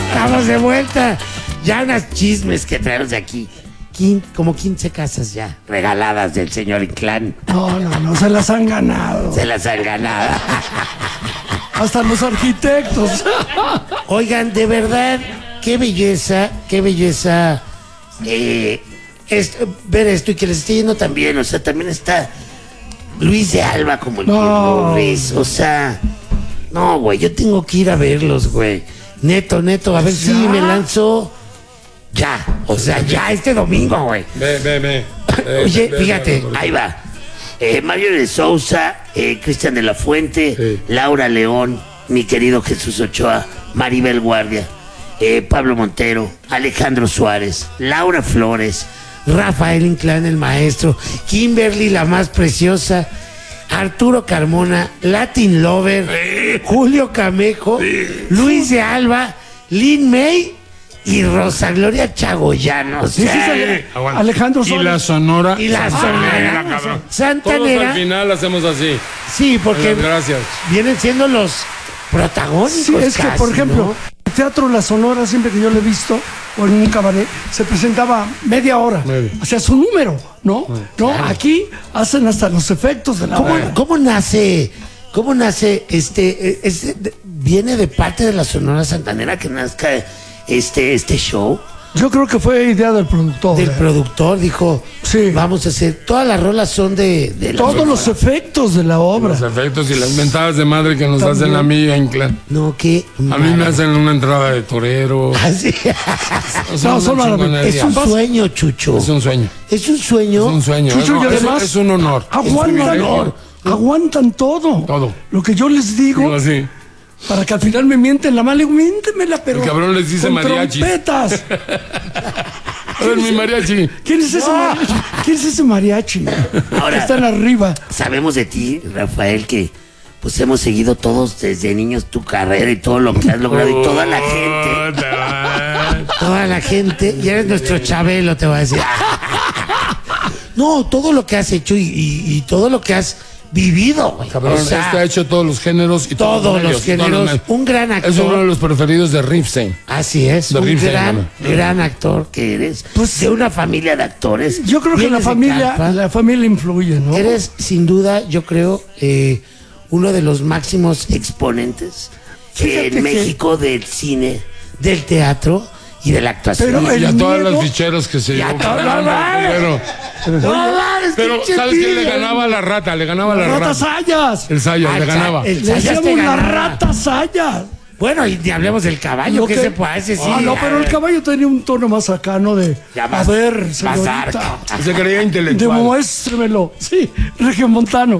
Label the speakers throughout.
Speaker 1: Estamos de vuelta. Ya unas chismes que traemos de aquí. Como 15 casas ya regaladas del señor Inclán.
Speaker 2: No, se las han ganado.
Speaker 1: Se las han ganado.
Speaker 2: Hasta los arquitectos.
Speaker 1: Oigan, de verdad, qué belleza. Ver esto y que les esté yendo también. O sea, también está Luis de Alba como el Morris. O sea, no, güey, yo tengo que ir a verlos, güey. Neto, a ver si me lanzo. Ya, o sea, ya este domingo, güey.
Speaker 3: Ve.
Speaker 1: Oye, fíjate, ahí va. Mario de Sousa, Cristian de la Fuente, sí. Laura León, mi querido Jesús Ochoa, Maribel Guardia, Pablo Montero, Alejandro Suárez, Laura Flores, Rafael Inclán, el maestro, Kimberly, la más preciosa, Arturo Carmona, Latin Lover, Julio Camejo, Luis de Alba, Lin May y Rosa Gloria Chagoyano. O sea,
Speaker 2: Alejandro Suárez.
Speaker 3: Y la Sonora.
Speaker 1: Y la Sonora. Santanera.
Speaker 3: Todos al final hacemos así.
Speaker 1: Sí, porque
Speaker 3: gracias.
Speaker 1: Vienen siendo los protagónicos.
Speaker 2: Sí, es que, por ejemplo, ¿no? El Teatro La Sonora, siempre que yo lo he visto, o en un cabaret, se presentaba media hora. O sea, su número, ¿no? No, claro. Aquí hacen hasta los efectos de la obra.
Speaker 1: ¿Cómo nace? ¿Viene de parte de la Sonora Santanera que nazca este show?
Speaker 2: Yo creo que fue idea del productor.
Speaker 1: Del productor, dijo, sí, vamos a hacer, todas las rolas son de la
Speaker 2: todos
Speaker 1: Sonora.
Speaker 2: Los efectos de la obra.
Speaker 3: Los efectos y las mentadas de madre que nos hacen a mí en Clan.
Speaker 1: No, ¿qué?
Speaker 3: A mí me hacen una entrada de torero.
Speaker 1: Así.
Speaker 3: O sea,
Speaker 1: es un sueño, Chucho.
Speaker 3: Es un sueño.
Speaker 1: Es un sueño.
Speaker 3: Es un sueño.
Speaker 2: Chucho, y además
Speaker 3: es un honor.
Speaker 2: Aguantan todo.
Speaker 3: Todo.
Speaker 2: Lo que yo les digo.
Speaker 3: Así.
Speaker 2: Para que al final me mienten la mala, miéntemela, pero.
Speaker 3: El cabrón les dice mariachi.
Speaker 2: Trompetas.
Speaker 3: A ver, mi mariachi.
Speaker 2: ¿Quién es ese mariachi? ¿Quién es ese mariachi?
Speaker 1: Ahora,
Speaker 2: están arriba.
Speaker 1: Sabemos de ti, Rafael, que pues hemos seguido todos desde niños tu carrera y todo lo que has logrado y toda la gente. Toda la gente. Y eres nuestro Chabelo, te voy a decir. No, todo lo que has hecho y todo lo que has vivido, güey.
Speaker 3: Cabrón,
Speaker 1: o sea,
Speaker 3: ha hecho todos los géneros y
Speaker 1: todos los géneros. Un gran actor.
Speaker 3: Es uno de los preferidos de Ripstein.
Speaker 1: Así es.
Speaker 3: De
Speaker 1: un gran actor que eres. Pues de una familia de actores.
Speaker 2: Yo creo que la familia influye, ¿no?
Speaker 1: Eres, sin duda, yo creo, uno de los máximos exponentes en México del cine, del teatro y de la actuación.
Speaker 3: Y a todas las ficheras que se llevó. Pero ¿sabes quién le ganaba a la rata? Le ganaba a la rata.
Speaker 2: Sayas.
Speaker 3: El Sayas, le ganaba.
Speaker 1: El
Speaker 2: Le
Speaker 1: Sayas
Speaker 2: decíamos la rata Sayas.
Speaker 1: Bueno, y ni hablemos del caballo, que se puede decir.
Speaker 2: No, pero el caballo tenía un tono más sacano de.
Speaker 1: A ver,
Speaker 2: señorita.
Speaker 3: Se creía intelectual.
Speaker 2: Demuéstremelo. Sí, regiomontano.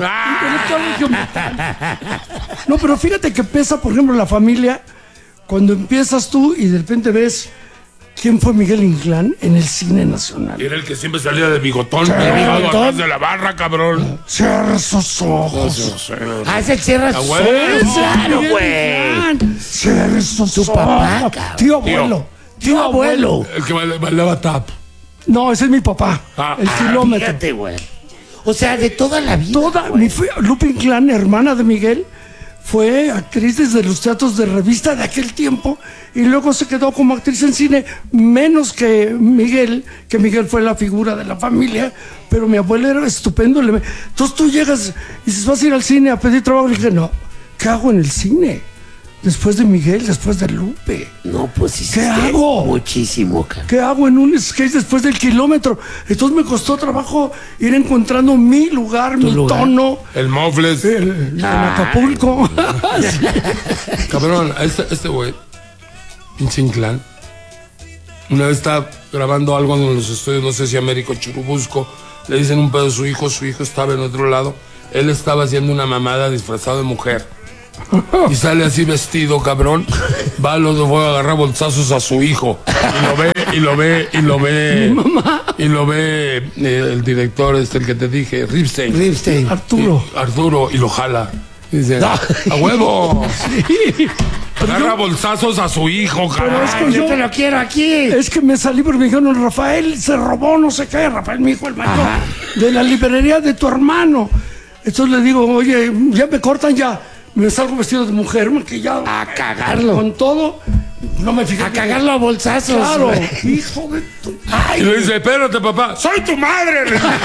Speaker 2: No, pero fíjate que pesa, por ejemplo, la familia. Cuando empiezas tú y de repente ves quién fue Miguel Inclán en el cine nacional.
Speaker 3: Era el que siempre salía de bigotón, atrás de la barra, cabrón.
Speaker 2: Cierra esos ojos.
Speaker 1: Ese cierra sus ojos. Claro, güey.
Speaker 2: Cierra esos ojos.
Speaker 1: Tu papá, cabrón. Tío abuelo.
Speaker 3: El que bailaba tap.
Speaker 2: No, ese es mi papá. El kilómetro.
Speaker 1: Fíjate, güey. O sea, de toda la vida.
Speaker 2: Lupe Inclán, hermana de Miguel, fue actriz desde los teatros de revista de aquel tiempo y luego se quedó como actriz en cine, menos que Miguel fue la figura de la familia, pero mi abuela era estupendo. Entonces tú llegas y dices, vas a ir al cine a pedir trabajo. Y dije, no, ¿qué hago en el cine? Después de Miguel, después de Lupe.
Speaker 1: No, pues sí.
Speaker 2: ¿Qué hago?
Speaker 1: Muchísimo, cara.
Speaker 2: ¿Qué hago en un sketch después del kilómetro? Entonces me costó trabajo ir encontrando mi lugar, mi tono.
Speaker 3: El Mofles.
Speaker 2: En Acapulco.
Speaker 3: Cabrón, este güey, pinche Inclán, una vez está grabando algo en los estudios, no sé si Américo Churubusco, le dicen un pedo de su hijo estaba en otro lado, él estaba haciendo una mamada disfrazado de mujer. Y sale así vestido, cabrón. Va a agarrar bolsazos a su hijo. Y lo ve. ¿Mi mamá? Y lo ve el director, el que te dije, Ripstein. Arturo. Y lo jala. Y dice, ¡a huevo! Sí. Agarra bolsazos a su hijo, cabrón.
Speaker 1: Es que yo te lo quiero aquí.
Speaker 2: Es que me salí porque me dijeron, Rafael se robó no sé qué. Rafael, mi hijo, el mayor, de la librería de tu hermano. Entonces le digo, oye, ya me cortan ya. Me salgo vestido de mujer, maquillado.
Speaker 1: A cagarlo.
Speaker 2: Con todo. No me fijé.
Speaker 1: A cagarlo a bolsazos.
Speaker 2: Claro,
Speaker 1: güey.
Speaker 2: hijo de tu...
Speaker 3: Y le dice, espérate, papá, soy tu madre.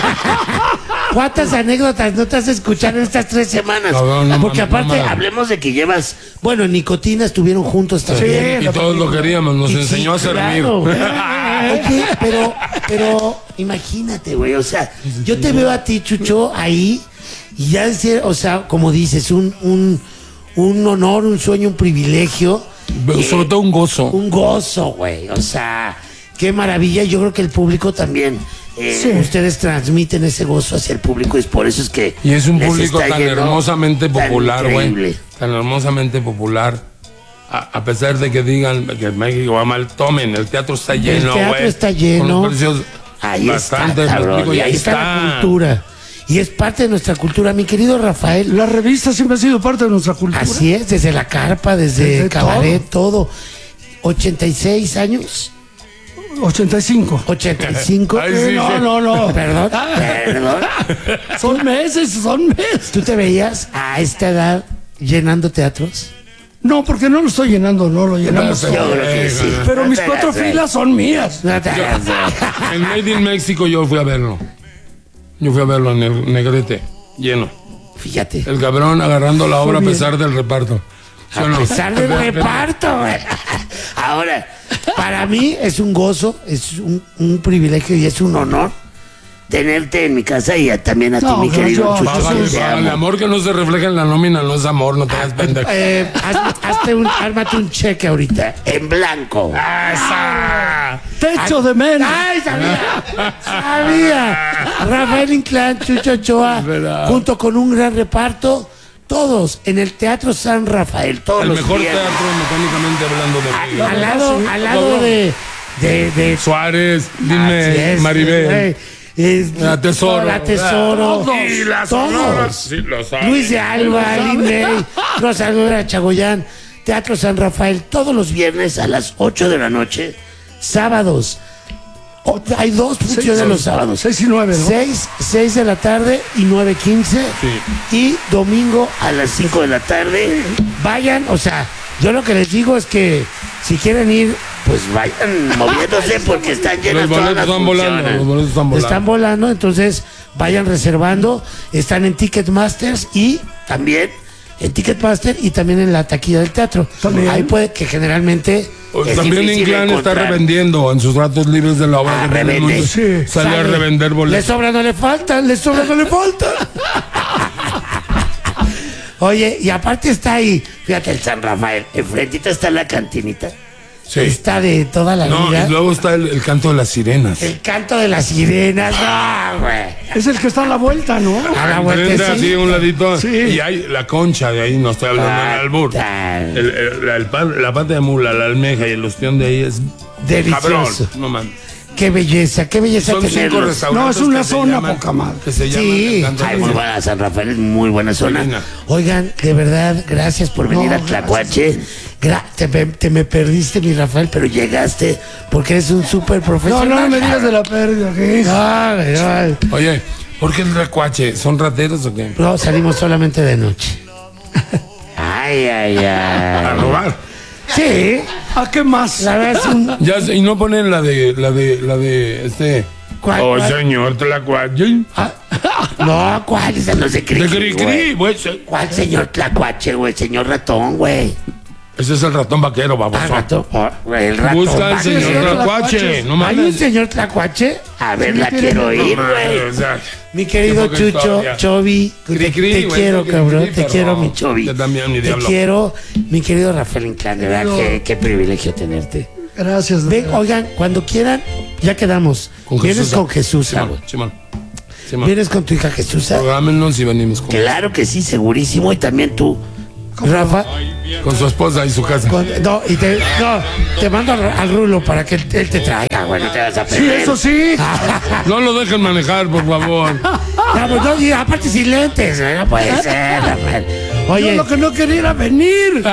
Speaker 1: ¿Cuántas anécdotas no te has escuchado en estas 3 semanas?
Speaker 3: Cabrón, no
Speaker 1: Porque
Speaker 3: mames, no
Speaker 1: aparte,
Speaker 3: mames.
Speaker 1: hablemos de que llevas... Bueno, Nicotina estuvieron juntos también.
Speaker 3: Y todos lo queríamos, nos
Speaker 1: Y
Speaker 3: enseñó
Speaker 1: sí,
Speaker 3: a servir.
Speaker 1: claro. Oye, pero imagínate, güey, o sea, yo te veo a ti, Chucho, ahí, y ya decir, o sea, como dices, un honor, un sueño, un privilegio.
Speaker 3: Sobre todo un gozo.
Speaker 1: Un gozo, güey, o sea, qué maravilla. Yo creo que el público también, ustedes transmiten ese gozo hacia el público y por eso es que...
Speaker 3: Y es un
Speaker 1: les
Speaker 3: público
Speaker 1: está
Speaker 3: tan
Speaker 1: yendo
Speaker 3: hermosamente
Speaker 1: tan
Speaker 3: popular, güey.
Speaker 1: increíble.
Speaker 3: Tan hermosamente popular. A pesar de que digan que México va mal, tomen, el teatro está lleno, güey.
Speaker 1: El teatro está lleno.
Speaker 3: Con los precios
Speaker 1: Ahí
Speaker 3: bastante,
Speaker 1: está, cabrón,
Speaker 3: explico,
Speaker 1: y ahí está la cultura. Y es parte de nuestra cultura, mi querido Rafael.
Speaker 2: La revista siempre ha sido parte de nuestra cultura.
Speaker 1: Así es, desde la carpa, desde cabaret, todo. 86 años.
Speaker 2: 85.
Speaker 1: 85.
Speaker 3: Ay, sí,
Speaker 2: No.
Speaker 1: Perdón.
Speaker 2: Son meses.
Speaker 1: ¿Tú te veías a esta edad llenando teatros?
Speaker 2: No, porque no lo estoy llenando, no lo llenamos.
Speaker 3: Yo
Speaker 1: creo que sí.
Speaker 2: Pero
Speaker 1: No
Speaker 2: mis
Speaker 1: te
Speaker 2: 4
Speaker 1: hagas,
Speaker 2: filas son mías.
Speaker 1: No te hagas,
Speaker 3: En Made in México yo fui a verlo. Yo fui a verlo en el Negrete, lleno.
Speaker 1: Fíjate.
Speaker 3: El cabrón agarrando la obra a
Speaker 2: bien.
Speaker 3: pesar del reparto. ¿Sí o
Speaker 1: A
Speaker 3: no?
Speaker 1: pesar del reparto, güey. Ahora, para mí es un gozo, es un privilegio y es un honor tenerte en mi casa y también a ti,
Speaker 2: No,
Speaker 1: mi querido
Speaker 2: yo-
Speaker 1: Chucho.
Speaker 3: Bájale,
Speaker 1: te
Speaker 3: bájale.
Speaker 1: amo.
Speaker 3: Amor que no se refleja en la nómina no es amor, no te hagas pendejo.
Speaker 1: Ármate un cheque ahorita, en blanco.
Speaker 2: Techo de menos.
Speaker 1: ¡Ay, sabía! Rafael Inclán, Chucho Ochoa,
Speaker 3: verdad.
Speaker 1: junto con un gran reparto, todos en el Teatro San Rafael, todos
Speaker 3: El
Speaker 1: los
Speaker 3: mejor
Speaker 1: viernes.
Speaker 3: teatro mecánicamente hablando de
Speaker 1: Al lado de
Speaker 3: Suárez,
Speaker 1: Así
Speaker 3: dime,
Speaker 1: es,
Speaker 3: Maribel.
Speaker 1: güey.
Speaker 3: La Tesoro.
Speaker 1: La Tesoro.
Speaker 3: Y las
Speaker 1: Todos.
Speaker 3: Sonoras. Sí, lo saben.
Speaker 1: Luis de Alba, Lindley, Rosalora Chagoyán, Teatro San Rafael, todos los viernes a las 8 de la noche, sábados. Hay 2 funciones los sábados.
Speaker 2: 6 y 9, ¿no?
Speaker 1: 6 de la tarde y 9:15. Y domingo a las 5 de la tarde. Vayan, o sea, yo lo que les digo es que si quieren ir, pues vayan moviéndose porque están llenas
Speaker 3: Los
Speaker 1: todas
Speaker 3: boletos
Speaker 1: las
Speaker 3: están volando.
Speaker 1: funciones.
Speaker 3: Los boletos están volando.
Speaker 1: Están volando, entonces vayan reservando. Están en Ticketmasters y también en Ticketmaster y también en la taquilla del teatro.
Speaker 2: También.
Speaker 1: Ahí puede que generalmente es
Speaker 3: También
Speaker 1: difícil
Speaker 3: Inclán está
Speaker 1: encontrar.
Speaker 3: revendiendo en sus ratos libres de la obra.
Speaker 1: Ah,
Speaker 3: que tiene
Speaker 1: revende.
Speaker 3: mucho.
Speaker 2: Sí.
Speaker 3: Sale a revender
Speaker 1: Le
Speaker 3: boletos.
Speaker 1: sobra, no le faltan, le sobra, no le faltan. Oye, y aparte está ahí, fíjate el San Rafael, enfrentito está la cantinita.
Speaker 3: Sí.
Speaker 1: Está de toda la
Speaker 3: No,
Speaker 1: vida.
Speaker 3: y luego está el canto de las sirenas.
Speaker 1: El canto de las sirenas, no, güey.
Speaker 2: Es el que está a la vuelta, ¿no?
Speaker 1: A la
Speaker 3: Enfrente,
Speaker 1: vuelta,
Speaker 3: así a un ladito.
Speaker 2: Sí.
Speaker 3: Y hay la concha de ahí, no estoy hablando del albur. La pata de mula, la almeja y el ostión de ahí es cabrón.
Speaker 1: Delicioso.
Speaker 3: No mames.
Speaker 1: Qué belleza
Speaker 3: Son 5
Speaker 1: tenerlos.
Speaker 3: restaurantes.
Speaker 2: No, es una
Speaker 3: que se
Speaker 2: zona
Speaker 3: llaman-
Speaker 2: poca madre.
Speaker 3: Que se llaman
Speaker 1: Sí,
Speaker 3: el canto de
Speaker 1: ay,
Speaker 3: las
Speaker 1: muy
Speaker 3: sirenas.
Speaker 1: buena, San Rafael es muy buena zona.
Speaker 3: linda.
Speaker 1: Oigan, de verdad, gracias por venir
Speaker 2: No,
Speaker 1: a Tlacuache. Te me perdiste, mi Rafael, pero llegaste porque eres un súper
Speaker 2: No,
Speaker 1: profesional.
Speaker 2: no me digas de la pérdida. ¿Qué?
Speaker 1: Ay, ay.
Speaker 3: Oye, ¿por qué el recuache? ¿Son rateros o qué?
Speaker 1: No, salimos solamente de noche. Ay, ay,
Speaker 3: A
Speaker 1: ay.
Speaker 3: robar.
Speaker 1: Sí,
Speaker 2: ¿A qué más?
Speaker 1: la verdad es un...
Speaker 3: Ya sé, y no ponen la de este.
Speaker 1: ¿Cuál,
Speaker 3: Oh,
Speaker 1: cuál?
Speaker 3: señor Tlacuache.
Speaker 1: No, ¿cuál? Ese no se
Speaker 3: De Cricri, güey.
Speaker 1: ¿Cuál señor Tlacuache, güey? Señor ratón, güey.
Speaker 3: Ese es el ratón vaquero,
Speaker 1: Ah,
Speaker 3: baboso.
Speaker 1: ratón. Güey, el ratón.
Speaker 3: Busca al
Speaker 1: va.
Speaker 3: señor
Speaker 2: señor
Speaker 3: Tlacuache.
Speaker 2: Tlacuache.
Speaker 3: No
Speaker 1: ¿Hay un
Speaker 3: mames.
Speaker 1: señor Tlacuache? A ver, la
Speaker 2: tiene-
Speaker 1: quiero ir,
Speaker 3: No
Speaker 1: güey.
Speaker 3: mames, o sea,
Speaker 1: Mi querido
Speaker 3: qué poca
Speaker 1: Chucho,
Speaker 3: historia.
Speaker 1: Chovi, te
Speaker 3: Cri-cri, güey,
Speaker 1: quiero,
Speaker 3: cri-cri,
Speaker 1: cabrón, te
Speaker 3: pero
Speaker 1: quiero, mi Chovi.
Speaker 3: yo también, mi
Speaker 1: Te
Speaker 3: diablo.
Speaker 1: quiero, mi querido Rafael Inclán, de verdad, qué privilegio tenerte.
Speaker 2: Gracias.
Speaker 1: Ven, oigan, cuando quieran, ya quedamos. Vienes con Jesús,
Speaker 3: Simón, Simón. Simón.
Speaker 1: Vienes con tu hija Jesús.
Speaker 3: Prográmenos y venimos
Speaker 1: Claro que sí, segurísimo. Y también tú, Rafa.
Speaker 3: con su esposa y su casa.
Speaker 1: Te mando al Rulo para que él te traiga, güey, no te vas a
Speaker 2: Sí,
Speaker 1: perder.
Speaker 2: eso sí.
Speaker 3: No lo dejen manejar, por favor.
Speaker 1: No, pues no, y aparte sin lentes, güey, no puede ser, Rafael.
Speaker 2: Yo
Speaker 1: Oye,
Speaker 2: lo que no quería era venir.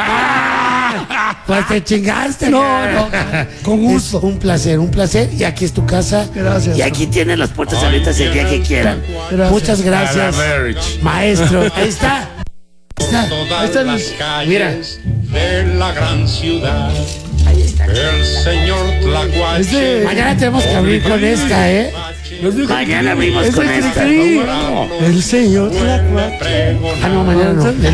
Speaker 1: pues te chingaste.
Speaker 2: No,
Speaker 1: cabrón.
Speaker 2: no, con gusto.
Speaker 1: Es un placer. Y aquí es tu casa.
Speaker 2: Gracias.
Speaker 1: Y aquí tienen las puertas abiertas el día que quieran.
Speaker 2: Gracias.
Speaker 1: Muchas gracias,
Speaker 3: A la Verge.
Speaker 1: maestro. Ahí está.
Speaker 2: Ahí está el...
Speaker 1: Mira.
Speaker 4: De la gran ciudad.
Speaker 1: Ahí
Speaker 4: El señor Tlacuache.
Speaker 1: Mañana tenemos que abrir con esta, ¿eh? Mañana abrimos
Speaker 2: Es
Speaker 1: con
Speaker 2: de
Speaker 1: esta.
Speaker 2: Cricri. El señor Tlacuache.
Speaker 1: Ah, no, mañana no. El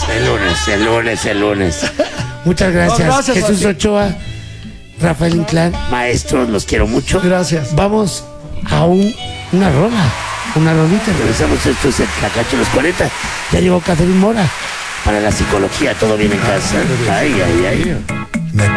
Speaker 1: lunes. Muchas gracias.
Speaker 2: No, gracias,
Speaker 1: Jesús
Speaker 2: Pati.
Speaker 1: Ochoa, Rafael Inclán, maestros, los quiero mucho.
Speaker 2: Gracias.
Speaker 1: Vamos a una rola, una rolita. Regresamos, esto es el Tlacacho de los 40. Ya llegó Catherine Mora para la psicología, todo bien en casa. Ay.